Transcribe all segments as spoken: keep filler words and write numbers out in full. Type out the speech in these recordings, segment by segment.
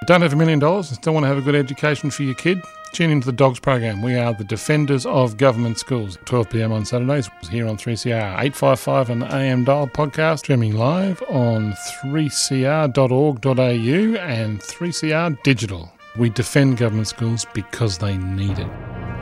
Don't have a million dollars and still want to have a good education for your kid? Tune into the Dogs program. We are the defenders of government schools. twelve p m on Saturdays here on three C R. eight fifty-five on the A M dial podcast, streaming live on three c r dot org dot a u and three C R Digital. We defend government schools because they need it.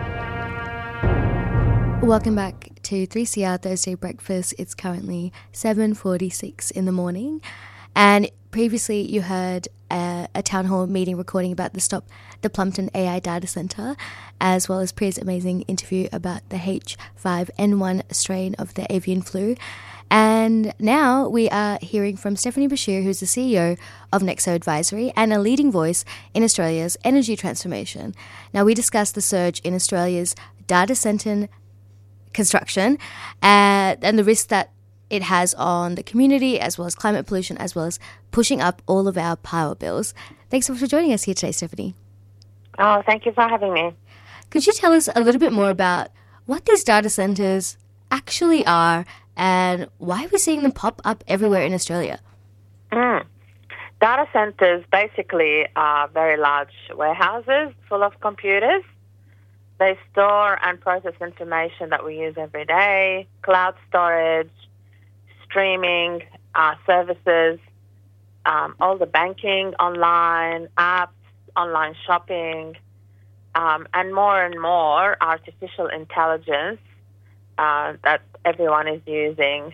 Welcome back to three C R Thursday Breakfast. It's currently seven forty-six in the morning. And previously you heard a, a town hall meeting recording about the Stop the Plumpton A I Data Centre, as well as Priya's amazing interview about the H five N one strain of the avian flu. And now we are hearing from Stephanie Bashir, who's the C E O of Nexo Advisory and a leading voice in Australia's energy transformation. Now, we discussed the surge in Australia's data centre construction uh, and the risk that it has on the community, as well as climate pollution, as well as pushing up all of our power bills. Thanks so much for joining us here today, Stephanie. Oh, thank you for having me. Could you tell us a little bit more about what these data centres actually are and why we're seeing them pop up everywhere in Australia? Mm. Data centres basically are very large warehouses full of computers. They store and process information that we use every day, cloud storage, streaming uh, services, um, all the banking online, apps, online shopping, um, and more and more artificial intelligence uh, that everyone is using.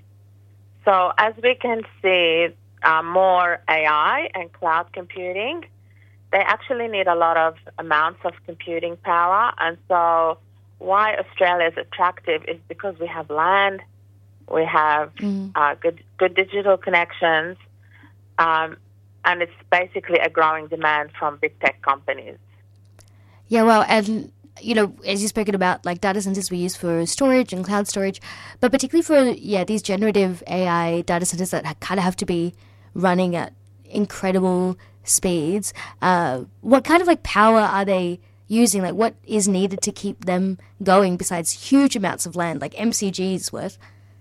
So as we can see, uh, more A I and cloud computing, they actually need a lot of amounts of computing power. And so why Australia is attractive is because we have land, we have mm. uh, good good digital connections, um, and it's basically a growing demand from big tech companies. Yeah, well, and, you know, as you've spoken about, like, data centers we use for storage and cloud storage, but particularly for, yeah, these generative A I data centers that kind of have to be running at incredible speeds, uh, what kind of, like, power are they using? Like, what is needed to keep them going besides huge amounts of land, like M C G's worth?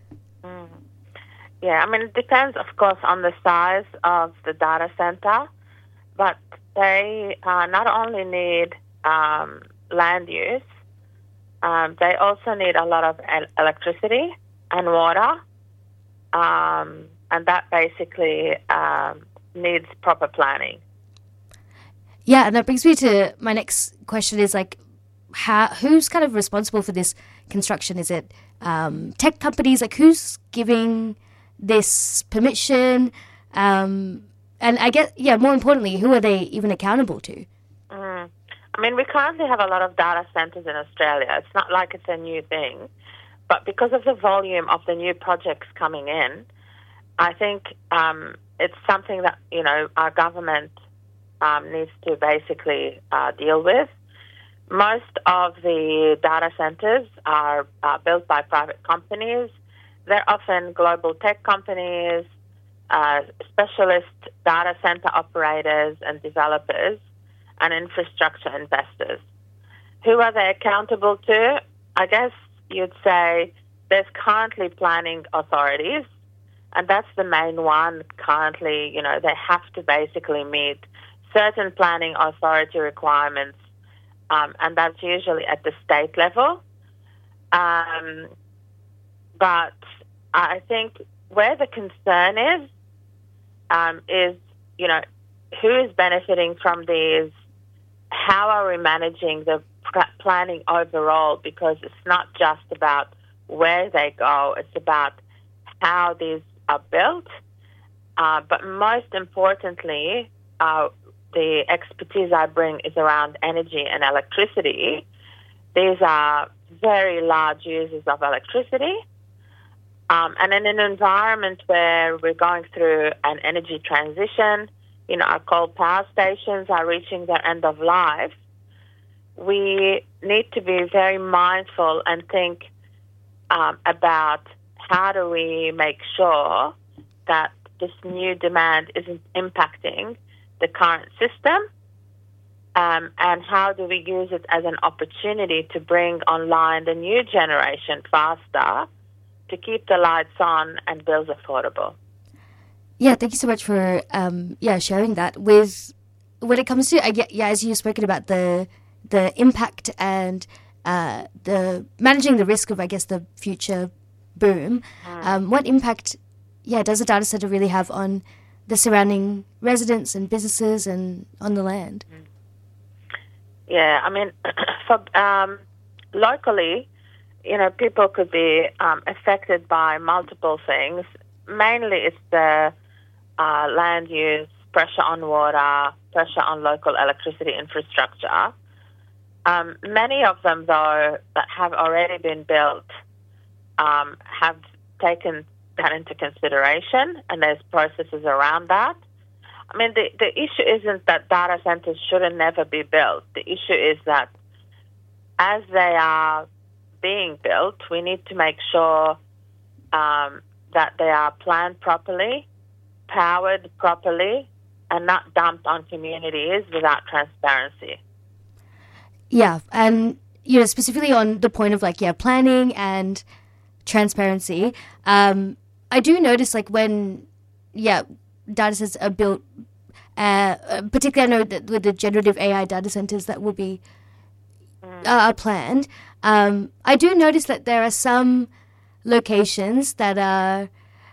Mm. Yeah, I mean, it depends, of course, on the size of the data center, but they uh, not only need um, land use, um, they also need a lot of el- electricity and water, um, and that basically um, needs proper planning. Yeah, and that brings me to my next question is, like, how, who's kind of responsible for this construction? Is it um, tech companies? Like, who's giving this permission? Um, and I guess, yeah, more importantly, who are they even accountable to? Mm. I mean, we currently have a lot of data centers in Australia. It's not like it's a new thing, but because of the volume of the new projects coming in, I think um, it's something that, you know, our government um, needs to basically uh, deal with. Most of the data centers are uh, built by private companies. They're often global tech companies, uh, specialist data center operators and developers, and infrastructure investors. Who are they accountable to? I guess you'd say there's currently planning authorities, and that's the main one currently. You know, they have to basically meet certain planning authority requirements, um, and that's usually at the state level. Um, but I think where the concern is, um, is, you know, who is benefiting from these? How are we managing the planning overall? Because it's not just about where they go, it's about how these are built. Uh, but most importantly, uh, the expertise I bring is around energy and electricity. These are very large users of electricity. Um, and in an environment where we're going through an energy transition, you know, our coal power stations are reaching their end of life, we need to be very mindful and think um, about how do we make sure that this new demand isn't impacting the current system, um, and how do we use it as an opportunity to bring online the new generation faster to keep the lights on and bills affordable. Yeah, thank you so much for um, yeah sharing that. With when it comes to, uh, yeah, yeah, as you've spoken about the the impact and uh, the managing the risk of, I guess, the future boom, Mm. um, what impact, yeah, does a data center really have on the surrounding residents and businesses and on the land? Yeah, I mean, for um, locally, you know, people could be um, affected by multiple things. Mainly, it's the uh, land use, pressure on water, pressure on local electricity infrastructure. Um, many of them, though, that have already been built um, have taken that into consideration, and there's processes around that. I mean, the, the issue isn't that data centers shouldn't never be built. The issue is that as they are being built, we need to make sure um, that they are planned properly, powered properly, and not dumped on communities without transparency. Yeah, and, you know, specifically on the point of, like, yeah, planning and transparency, um, I do notice, like, when, yeah, data centers are built, uh, particularly I know that with the generative A I data centers that will be Mm. uh, are planned, um, I do notice that there are some locations that are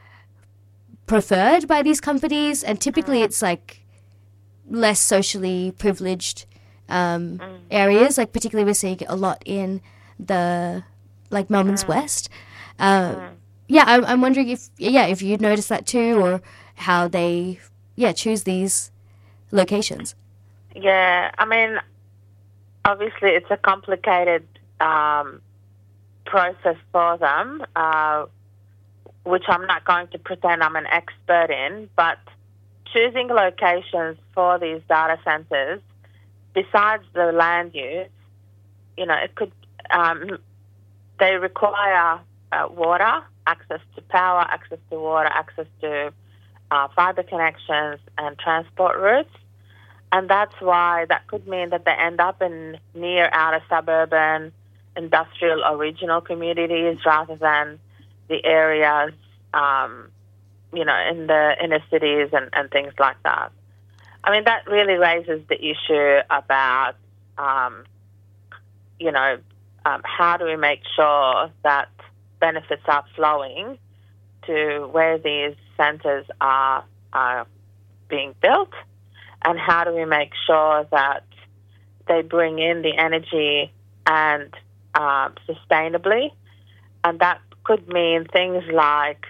preferred by these companies, and typically Mm. it's like less socially privileged um, Mm. areas. Like particularly we're seeing it a lot in the like Melbourne's Mm. West. Uh, Mm. Yeah, I'm, I'm wondering if yeah if you noticed that too, or how they yeah choose these locations. Yeah, I mean, obviously it's a complicated um, process for them, uh, which I'm not going to pretend I'm an expert in, but choosing locations for these data centers, besides the land use, you know, it could, um, they require uh, water, access to power, access to water, access to uh, fibre connections and transport routes. And that's why that could mean that they end up in near outer suburban, industrial or regional communities rather than the areas, um, you know, in the inner cities and, and things like that. I mean, that really raises the issue about, um, you know, um, how do we make sure that benefits are flowing to where these centres are, are being built? And how do we make sure that they bring in the energy and um, sustainably? And that could mean things like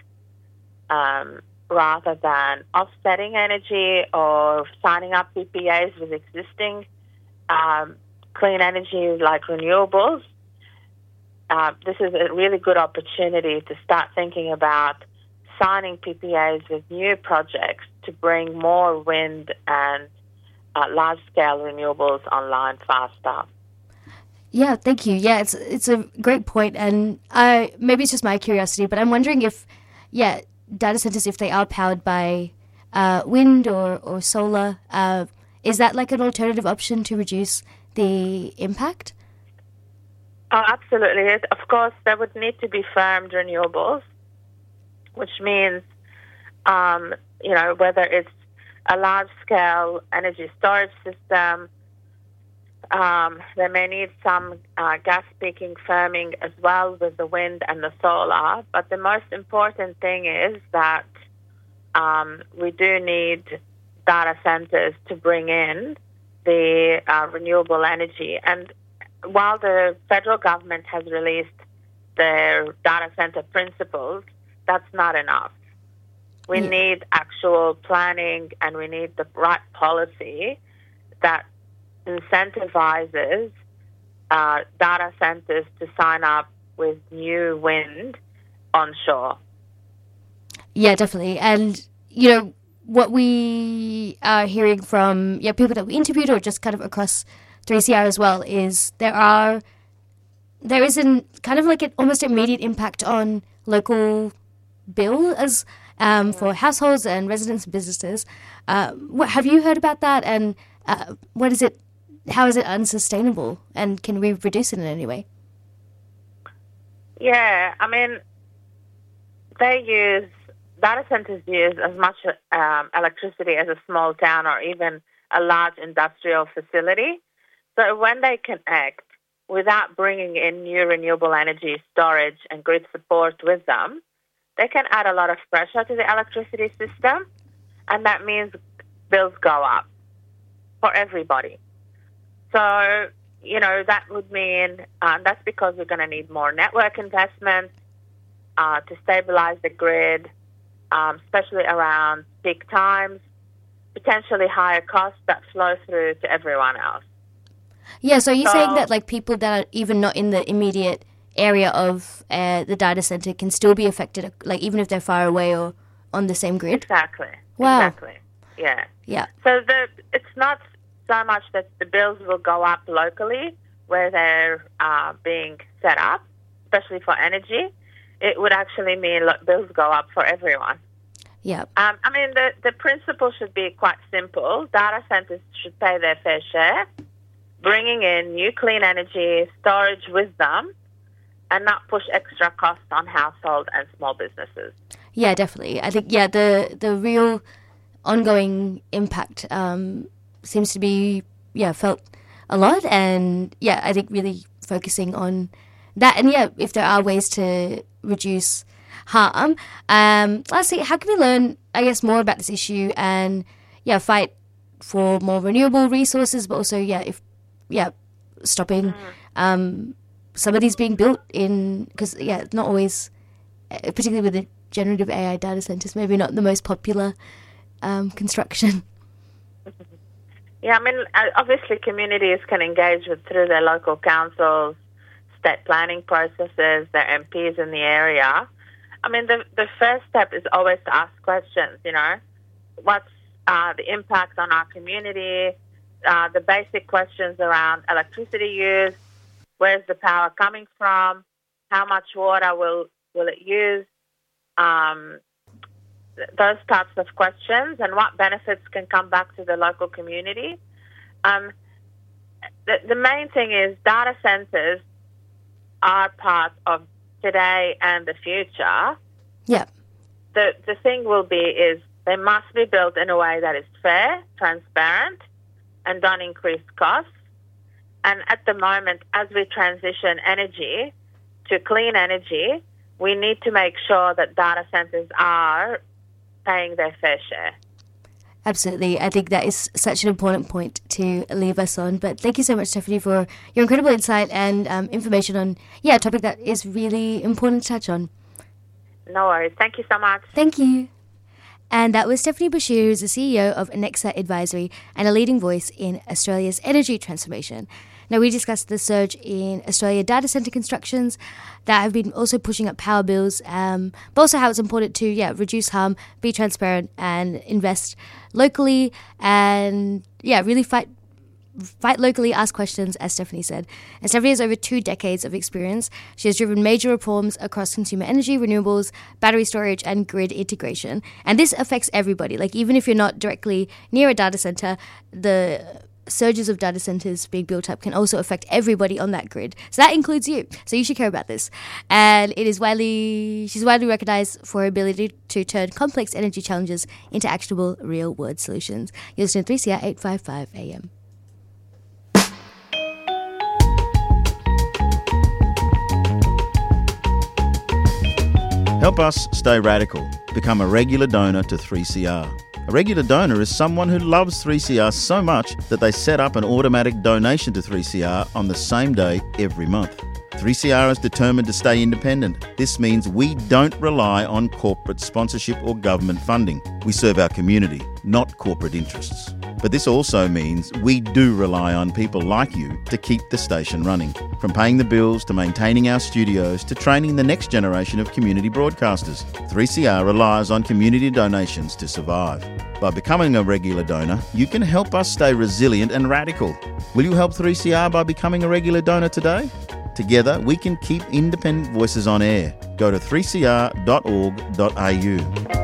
um, rather than offsetting energy or signing up P P As with existing um, clean energy like renewables, uh, this is a really good opportunity to start thinking about signing P P As with new projects to bring more wind and uh, large-scale renewables online faster. Yeah, thank you. Yeah, it's it's a great point, and I maybe it's just my curiosity, but I'm wondering if, yeah, data centers, if they are powered by uh, wind or or solar, uh, is that like an alternative option to reduce the impact? Oh, absolutely. It, of course, there would need to be firmed renewables, which means, um, you know, whether it's a large-scale energy storage system, um, they may need some uh, gas peaking firming as well with the wind and the solar. But the most important thing is that um, we do need data centers to bring in the uh, renewable energy. And while the federal government has released their data center principles, that's not enough. We Yeah. need actual planning, and we need the right policy that incentivizes uh, data centers to sign up with new wind onshore. Yeah, definitely. And, you know, what we are hearing from yeah people that we interviewed or just kind of across three C R as well is there are, there is an kind of like an almost immediate impact on local bill as um, for households and residents and businesses. Uh, what, have you heard about that? And uh, what is it, how is it unsustainable? And can we reduce it in any way? Yeah, I mean, they use, data centers use as much um, electricity as a small town or even a large industrial facility. So when they connect, without bringing in new renewable energy storage and grid support with them, they can add a lot of pressure to the electricity system, and that means bills go up for everybody. So, you know, that would mean uh, that's because we're going to need more network investment uh, to stabilize the grid, um, especially around peak times, potentially higher costs that flow through to everyone else. Yeah, so you're so, saying that like people that are even not in the immediate area of uh, the data center can still be affected, like even if they're far away or on the same grid? Exactly. Wow. Exactly. Yeah. Yeah. So the it's not so much that the bills will go up locally where they're uh, being set up, especially for energy. It would actually mean look, bills go up for everyone. Yeah. Um, I mean, the, the principle should be quite simple. Data centers should pay their fair share, bringing in new clean energy, storage with them, and not push extra costs on household and small businesses. Yeah, definitely. I think, yeah, the, the real ongoing impact um, seems to be, yeah, felt a lot. And, yeah, I think really focusing on that. And, yeah, if there are ways to reduce harm. Um, lastly, how can we learn, I guess, more about this issue and, yeah, fight for more renewable resources, but also, yeah, if, yeah, stopping um, some of these being built in, because, yeah, it's not always, particularly with the generative A I data centers, maybe not the most popular um, construction. Yeah, I mean, obviously communities can engage with through their local councils, state planning processes, their M Ps in the area. I mean, the the first step is always to ask questions, you know. What's uh, the impact on our community? Uh, the basic questions around electricity use, where's the power coming from? How much water will, will it use? Um, th- those types of questions, and what benefits can come back to the local community. Um, the, the main thing is data centers are part of today and the future. Yeah. The the thing will be is they must be built in a way that is fair, transparent, and don't increase costs. And at the moment, as we transition energy to clean energy, we need to make sure that data centers are paying their fair share. Absolutely. I think that is such an important point to leave us on. But thank you so much, Stephanie, for your incredible insight and um, information on, yeah, a topic that is really important to touch on. No worries. Thank you so much. Thank you. And that was Stephanie Bashir, who's the C E O of Anexa Advisory and a leading voice in Australia's energy transformation. Now, we discussed the surge in Australia data centre constructions that have been also pushing up power bills, um, but also how it's important to, yeah, reduce harm, be transparent, and invest locally, and, yeah, really fight fight locally, ask questions, as Stephanie said. And Stephanie has over two decades of experience. She has driven major reforms across consumer energy, renewables, battery storage, and grid integration. And this affects everybody. Like, even if you're not directly near a data centre, the surges of data centers being built up can also affect everybody on that grid. So that includes you. So you should care about this. And it is widely, she's widely recognized for her ability to turn complex energy challenges into actionable real-world solutions. You're listening to three C R eight fifty-five A M. Help us stay radical. Become a regular donor to three C R. A regular donor is someone who loves three C R so much that they set up an automatic donation to three C R on the same day every month. three C R is determined to stay independent. This means we don't rely on corporate sponsorship or government funding. We serve our community, not corporate interests. But this also means we do rely on people like you to keep the station running. From paying the bills to maintaining our studios to training the next generation of community broadcasters, three C R relies on community donations to survive. By becoming a regular donor, you can help us stay resilient and radical. Will you help three C R by becoming a regular donor today? Together, we can keep independent voices on air. Go to three c r dot org dot a u.